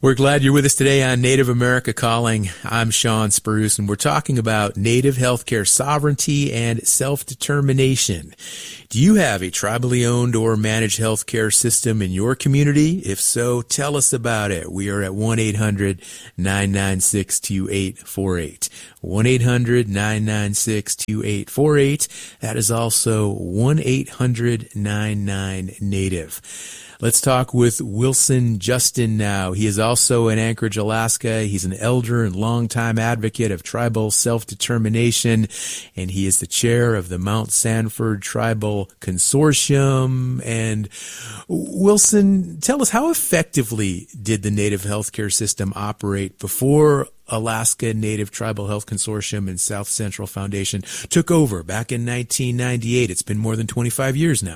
We're glad you're with us today on Native America Calling. I'm Sean Spruce, and we're talking about Native healthcare sovereignty and self-determination. Do you have a tribally owned or managed healthcare system in your community? If so, tell us about it. We are at 1-800-996-2848. 1-800-996-2848. That is also 1-800-99-NATIVE. Let's talk with Wilson Justin now. He is also in Anchorage, Alaska. He's an elder and longtime advocate of tribal self-determination, and he is the chair of the Mount Sanford Tribal Consortium. And Wilson, tell us, how effectively did the Native healthcare system operate before Alaska Native Tribal Health Consortium and South Central Foundation took over back in 1998? It's been more than 25 years now.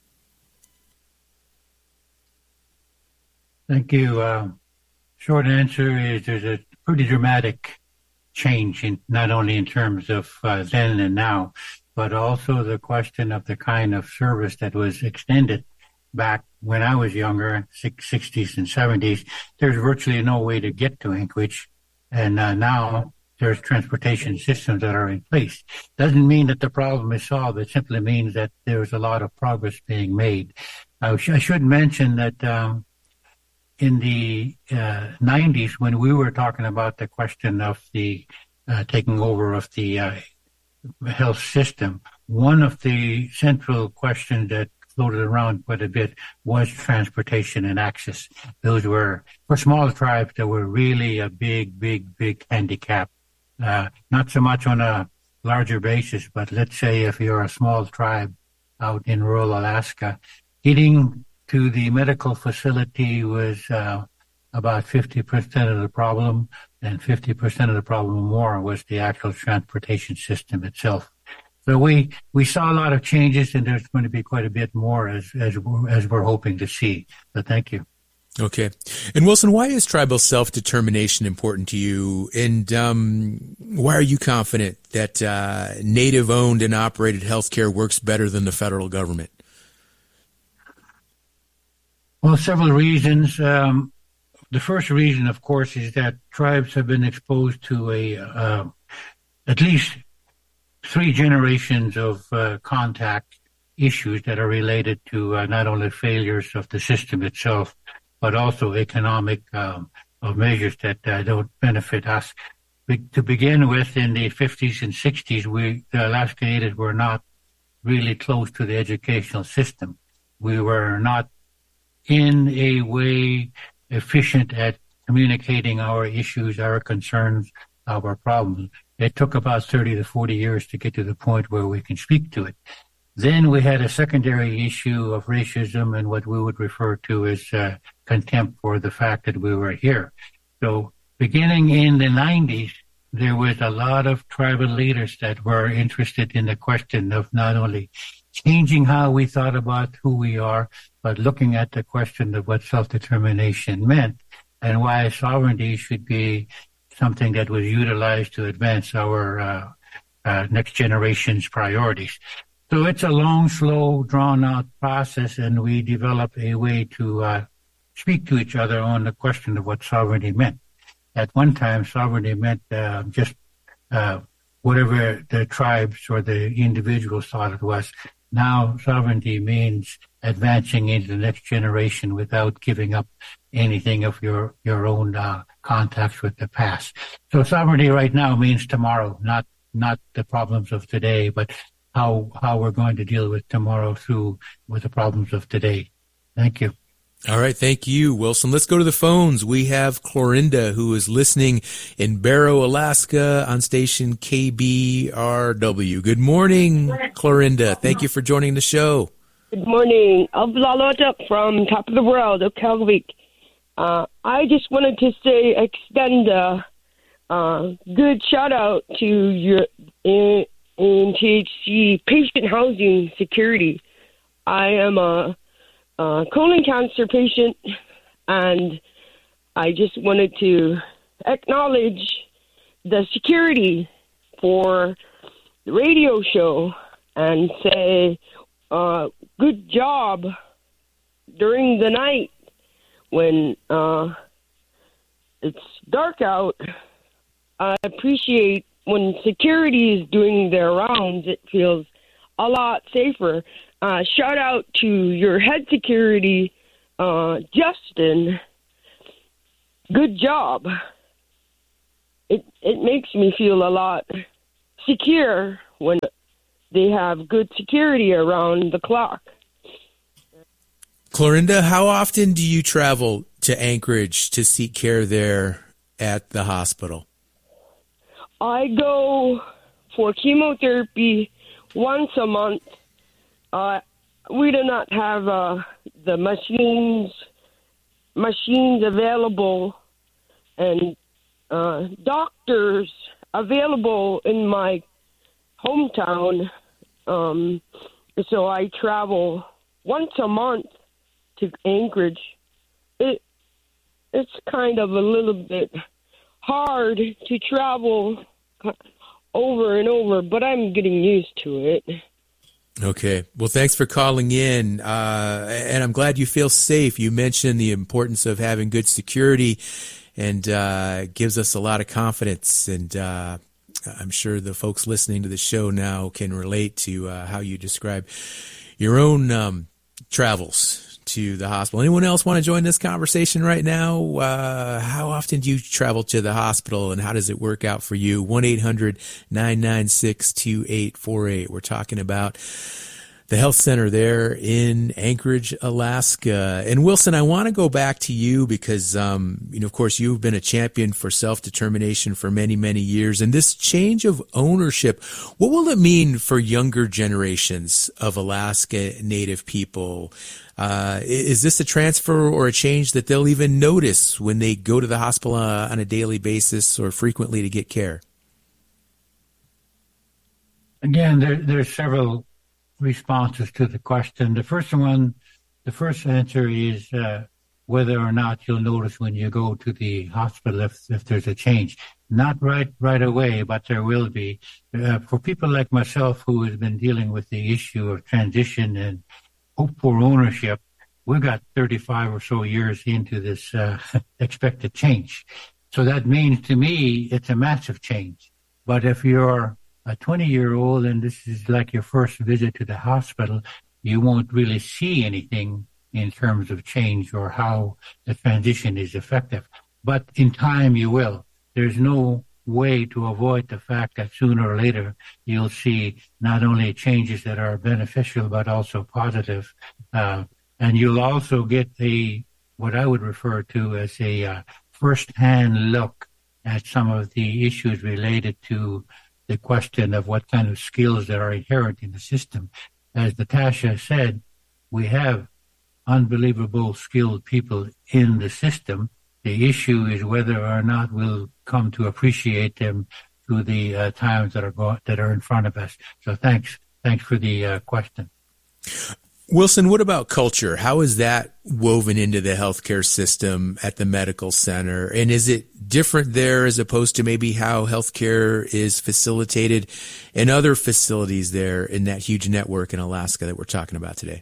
Thank you. Short answer is there's a pretty dramatic change, in not only in terms of then and now, but also the question of the kind of service that was extended back when I was younger, 60s and 70s. There's virtually no way to get to Anchorage, and now there's transportation systems that are in place. Doesn't mean that the problem is solved. It simply means that there's a lot of progress being made. I should mention that in the 90s, when we were talking about the question of the taking over of the health system, one of the central questions that floated around quite a bit was transportation and access. Those were, for small tribes, that were really a big handicap. Not so much on a larger basis, but let's say if you're a small tribe out in rural Alaska, getting to the medical facility was about 50% of the problem, and 50% of the problem more was the actual transportation system itself. So we saw a lot of changes, and there's going to be quite a bit more as we're hoping to see. So thank you. Okay. And Wilson, why is tribal self-determination important to you? And why are you confident that Native-owned and operated healthcare works better than the federal government? Well, several reasons. The first reason, of course, is that tribes have been exposed to at least 3 generations of contact issues that are related to not only failures of the system itself, but also economic of measures that don't benefit us. To begin with, in the 50s and 60s, the Alaska Natives were not really close to the educational system. We were not in a way efficient at communicating our issues, our concerns, our problems. It took about 30 to 40 years to get to the point where we can speak to it. Then we had a secondary issue of racism and what we would refer to as contempt for the fact that we were here. So beginning in the 90s, there was a lot of tribal leaders that were interested in the question of not only changing how we thought about who we are, but looking at the question of what self-determination meant and why sovereignty should be something that was utilized to advance our next generation's priorities. So it's a long, slow, drawn-out process, and we developed a way to speak to each other on the question of what sovereignty meant. At one time, sovereignty meant just whatever the tribes or the individuals thought it was. Now, sovereignty means advancing into the next generation without giving up anything of your own contacts with the past. So sovereignty right now means tomorrow, not the problems of today, but how we're going to deal with tomorrow with the problems of today. Thank you. All right. Thank you, Wilson. Let's go to the phones. We have Clorinda, who is listening in Barrow, Alaska on station KBRW. Good morning, Clorinda. Thank you for joining the show. Good morning. Ablalota from Top of the World, Okelvik. I just wanted to extend a good shout out to your NTHC patient housing security. I am a colon cancer patient, and I just wanted to acknowledge the security for the radio show and say good job during the night when it's dark out, I appreciate when security is doing their rounds. It feels a lot safer. Shout out to your head security, Justin. Good job. It makes me feel a lot secure when they have good security around the clock. Clorinda, how often do you travel to Anchorage to seek care there at the hospital? I go for chemotherapy once a month. We do not have the machines available and doctors available in my hometown. So I travel once a month to Anchorage. It's kind of a little bit hard to travel over and over, but I'm getting used to it. Okay. Well, thanks for calling in, and I'm glad you feel safe. You mentioned the importance of having good security, and gives us a lot of confidence, and I'm sure the folks listening to the show now can relate to how you describe your own travels to the hospital. Anyone else want to join this conversation right now? How often do you travel to the hospital, and how does it work out for you? 1-800-996-2848. We're talking about the health center there in Anchorage, Alaska. And Wilson, I want to go back to you because, of course, you've been a champion for self-determination for many, many years. And this change of ownership, what will it mean for younger generations of Alaska Native people? Is this a transfer or a change that they'll even notice when they go to the hospital on a daily basis or frequently to get care? Again, there's several responses to the question. The first answer is whether or not you'll notice when you go to the hospital if there's a change. Not right away, but there will be. For people like myself who has been dealing with the issue of transition and hope for ownership, we got 35 or so years into this expected change. So that means to me it's a massive change. But if you're a 20-year-old and this is like your first visit to the hospital, you won't really see anything in terms of change or how the transition is effective. But in time you will. There's no way to avoid the fact that sooner or later you'll see not only changes that are beneficial but also positive. And you'll also get what I would refer to as a first-hand look at some of the issues related to the question of what kind of skills that are inherent in the system. As Natasha said, we have unbelievable skilled people in the system. The issue is whether or not we'll come to appreciate them through the times that are in front of us. So thanks for the question. Wilson, what about culture? How is that woven into the healthcare system at the medical center? And is it different there as opposed to maybe how healthcare is facilitated in other facilities there in that huge network in Alaska that we're talking about today?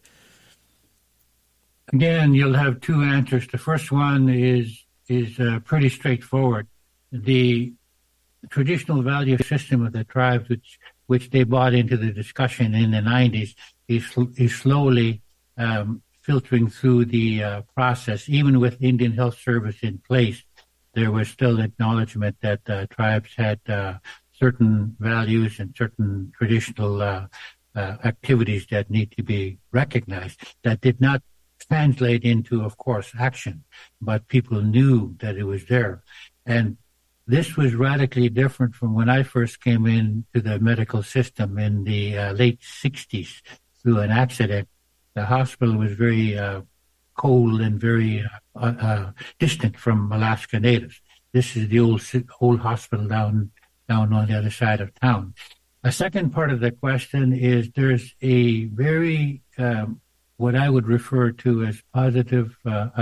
Again, you'll have two answers. The first one is pretty straightforward. The traditional value system of the tribes, which they brought into the discussion in the 90s, is slowly filtering through the process. Even with Indian Health Service in place, there was still acknowledgement that tribes had certain values and certain traditional activities that need to be recognized. That did not translate into, of course, action, but people knew that it was there. And this was radically different from when I first came into the medical system in the late 60s through an accident. The hospital was very cold and very distant from Alaska Natives. This is the old hospital down on the other side of town. A second part of the question is there's a very what I would refer to as positive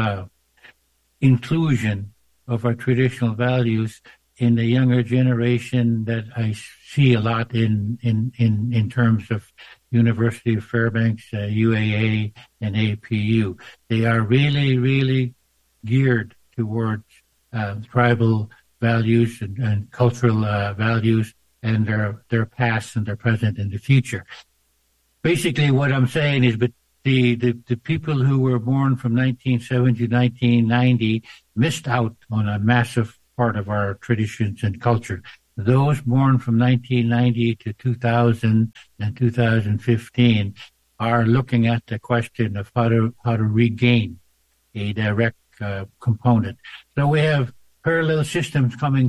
inclusion of our traditional values in the younger generation that I see a lot in terms of University of Fairbanks, UAA, and APU. They are really, really geared towards tribal values and cultural values, and their past and their present and the future. Basically, what I'm saying is, but the people who were born from 1970 to 1990 missed out on a massive part of our traditions and culture. Those born from 1990 to 2000 and 2015 are looking at the question of how to regain a direct component. So we have parallel systems coming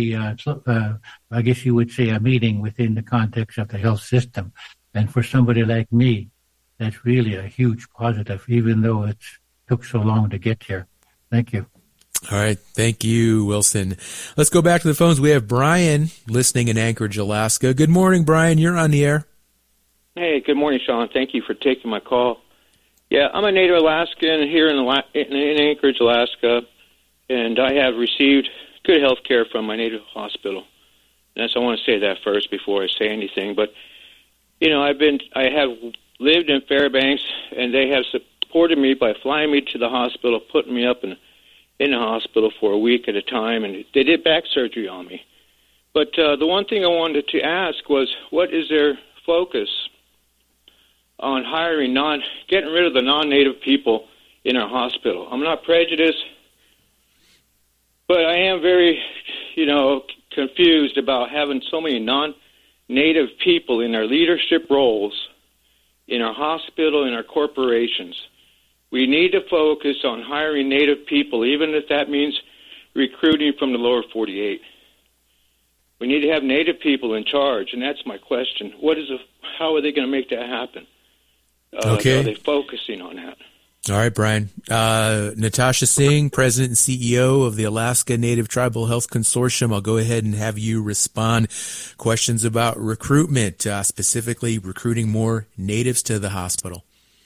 to I guess you would say, a meeting within the context of the health system. And for somebody like me, that's really a huge positive, even though it took so long to get here. Thank you. All right. Thank you, Wilson. Let's go back to the phones. We have Brian listening in Anchorage, Alaska. Good morning, Brian. You're on the air. Hey, good morning, Sean. Thank you for taking my call. Yeah, I'm a native Alaskan here in Anchorage, Alaska, and I have received good health care from my native hospital. And so I want to say that first before I say anything. But, you know, I have lived in Fairbanks, and they have supported me by flying me to the hospital, putting me up in the hospital for a week at a time, and they did back surgery on me. But the one thing I wanted to ask was, what is their focus on getting rid of the non-native people in our hospital? I'm not prejudiced, but I am very, confused about having so many non-native people in our leadership roles in our hospital, in our corporations. We need to focus on hiring native people, even if that means recruiting from the lower 48. We need to have native people in charge, and that's my question. How are they going to make that happen? Okay. Are they focusing on that? All right, Brian. Natasha Singh, President and CEO of the Alaska Native Tribal Health Consortium. I'll go ahead and have you respond. Questions about recruitment, specifically recruiting more natives to the hospital.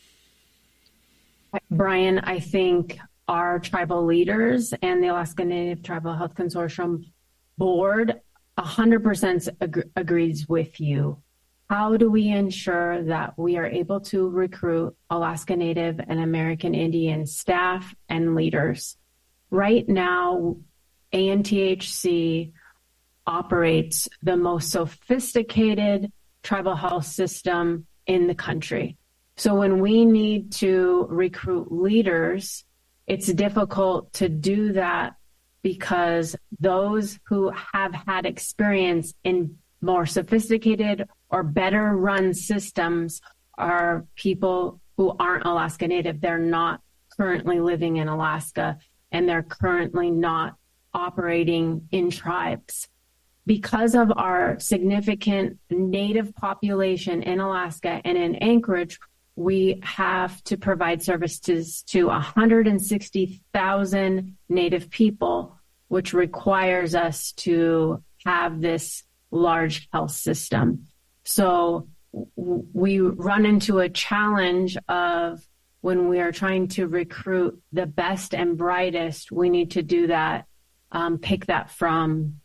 Brian, I think our tribal leaders and the Alaska Native Tribal Health Consortium board 100% agrees with you. How do we ensure that we are able to recruit Alaska Native and American Indian staff and leaders? Right now, ANTHC operates the most sophisticated tribal health system in the country. So when we need to recruit leaders, it's difficult to do that because those who have had experience in more sophisticated or better run systems are people who aren't Alaska Native. They're not currently living in Alaska, and they're currently not operating in tribes. Because of our significant Native population in Alaska and in Anchorage, we have to provide services to 160,000 Native people, which requires us to have this large health system. So we run into a challenge of when we are trying to recruit the best and brightest, we need to do that, pick that from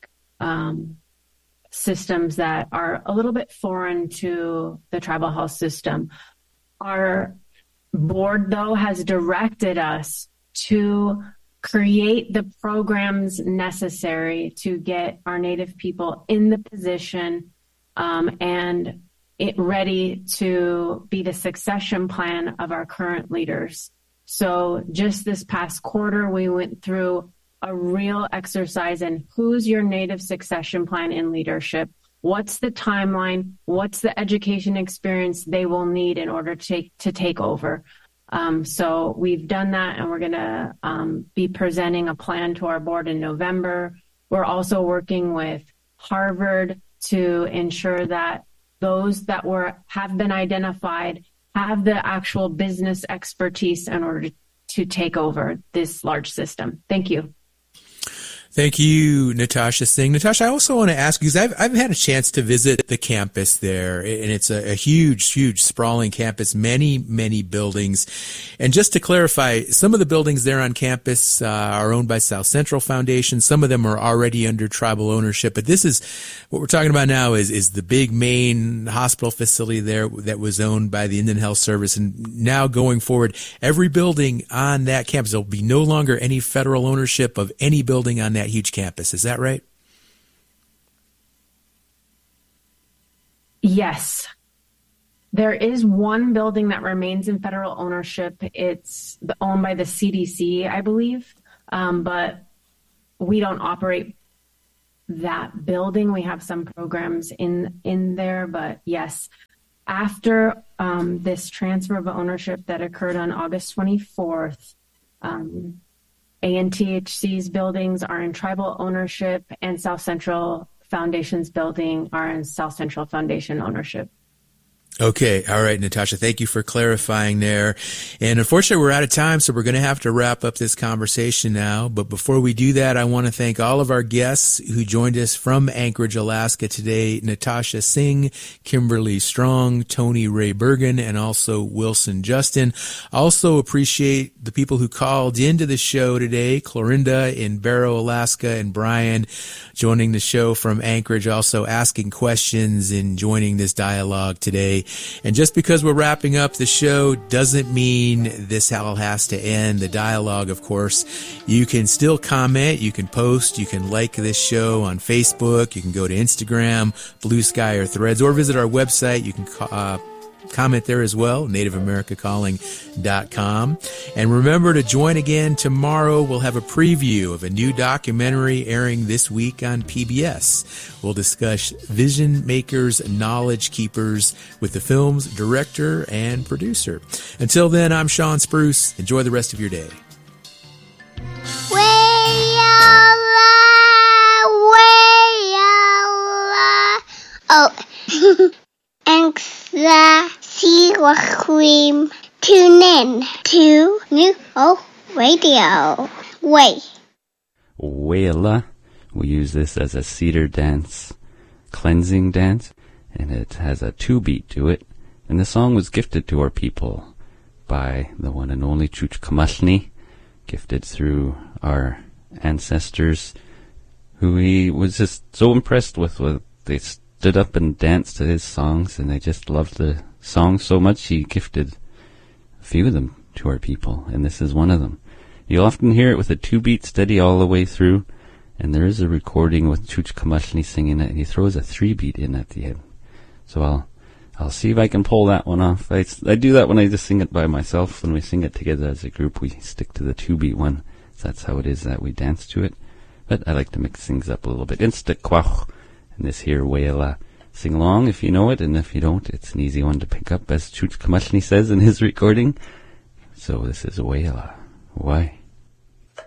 systems that are a little bit foreign to the tribal health system. Our board, though, has directed us to create the programs necessary to get our Native people in the position and ready to be the succession plan of our current leaders. So just this past quarter, we went through a real exercise in who's your Native succession plan in leadership. What's the timeline? What's the education experience they will need in order to take over? So we've done that, and we're going to be presenting a plan to our board in November. We're also working with Harvard to ensure that those that have been identified have the actual business expertise in order to take over this large system. Thank you. Thank you, Natasha Singh. Natasha, I also want to ask you, because I've had a chance to visit the campus there, and it's a huge, sprawling campus, many buildings. And just to clarify, some of the buildings there on campus are owned by South Central Foundation. Some of them are already under tribal ownership. But this is, what we're talking about now is the big main hospital facility there that was owned by the Indian Health Service. And now going forward, every building on that campus, there'll be no longer any federal ownership of any building on that huge campus. Is that right? Yes. There is one building that remains in federal ownership. It's owned by the CDC, I believe, but we don't operate that building. We have some programs in there, but yes, after this transfer of ownership that occurred on August 24th, ANTHC's buildings are in tribal ownership, and South Central Foundation's building are in South Central Foundation ownership. Okay. All right, Natasha, thank you for clarifying there. And unfortunately, we're out of time, so we're going to have to wrap up this conversation now. But before we do that, I want to thank all of our guests who joined us from Anchorage, Alaska today: Natasha Singh, Kimberly Strong, Tony Ray Bergen, and also Wilson Justin. Also appreciate the people who called into the show today: Clorinda in Barrow, Alaska, and Brian joining the show from Anchorage, also asking questions and joining this dialogue today. And just because we're wrapping up the show doesn't mean this all has to end. The dialogue, of course, you can still comment, you can post, you can like this show on Facebook, you can go to Instagram, Blue Sky, or Threads, or visit our website. You can comment there as well, NativeAmericaCalling.com. And remember to join again tomorrow. We'll have a preview of a new documentary airing this week on PBS. We'll discuss Vision Makers, Knowledge Keepers with the film's director and producer. Until then, I'm Sean Spruce. Enjoy the rest of your day. Oh. Tune in to New Hope Radio. Wela. We use this as a cedar dance, cleansing dance, and it has a 2-beat to it. And the song was gifted to our people by the one and only Chuch Kamashni, gifted through our ancestors, who he was just so impressed with. They stood up and danced to his songs, and they just loved the songs so much he gifted a few of them to our people, and this is one of them. You'll often hear it with a 2-beat steady all the way through, and there is a recording with Chuch Kamashni singing it, and he throws a 3-beat in at the end. So I'll see if I can pull that one off. I do that when I just sing it by myself. When we sing it together as a group, we stick to the 2-beat one. So that's how it is that we dance to it. But I like to mix things up a little bit. Insta-kwach. And this here, Wela. Sing along if you know it, and if you don't, it's an easy one to pick up, as Chuch Kamashni says in his recording. So this is Wela. Why?